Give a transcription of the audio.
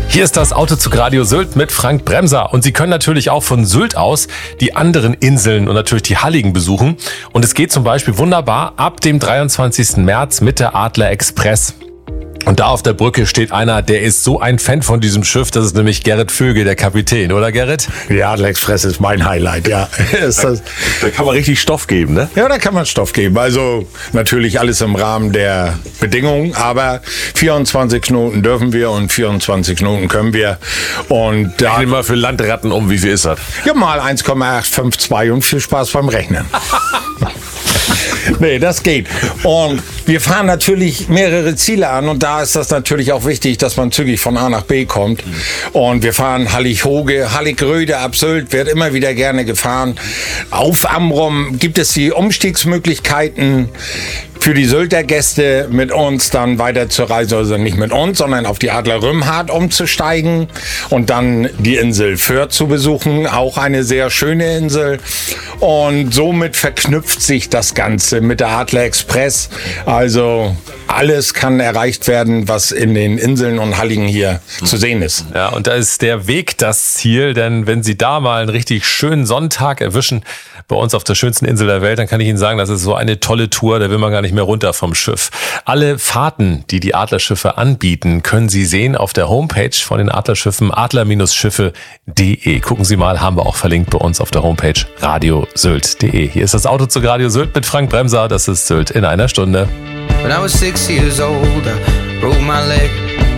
Hier ist das Autozug Radio Sylt mit Frank Bremser. Und Sie können natürlich auch von Sylt aus die anderen Inseln und natürlich die Halligen besuchen. Und es geht zum Beispiel wunderbar ab dem 23. März mit der Adler Express. Und da auf der Brücke steht einer, der ist so ein Fan von diesem Schiff, das ist nämlich Gerrit Vögel, der Kapitän, oder Gerrit? Die Adler Express ist mein Highlight, ja. Da kann man richtig Stoff geben, ne? Ja, da kann man Stoff geben. Also natürlich alles im Rahmen der Bedingungen, aber 24 Knoten dürfen wir und 24 Knoten können wir. Und da Rechnen wir für Landratten um, wie viel ist das? ja, mal 1,852 und viel Spaß beim Rechnen. Nee, das geht. Und wir fahren natürlich mehrere Ziele an und da ist das natürlich auch wichtig, dass man zügig von A nach B kommt. Und wir fahren Hallig-Hoge, Hallig-Röde ab Sylt, wird immer wieder gerne gefahren. Auf Amrum gibt es die Umstiegsmöglichkeiten für die Sylter Gäste mit uns dann weiter zur Reise, also nicht mit uns, sondern auf die Adler Rümhard umzusteigen und dann die Insel Föhr zu besuchen, auch eine sehr schöne Insel. Und somit verknüpft sich das Ganze mit der Adler Express. Also alles kann erreicht werden, was in den Inseln und Halligen hier zu sehen ist. Ja, und da ist der Weg das Ziel, denn wenn Sie da mal einen richtig schönen Sonntag erwischen, bei uns auf der schönsten Insel der Welt, dann kann ich Ihnen sagen, das ist so eine tolle Tour, da will man gar nicht mehr runter vom Schiff. Alle Fahrten, die die Adlerschiffe anbieten, können Sie sehen auf der Homepage von den Adlerschiffen, adler-schiffe.de. Gucken Sie mal, haben wir auch verlinkt bei uns auf der Homepage radiosylt.de. Hier ist das Autozug Radio Sylt mit Frank Bremser, das ist Sylt in einer Stunde. When I was 6 years old, I broke my leg.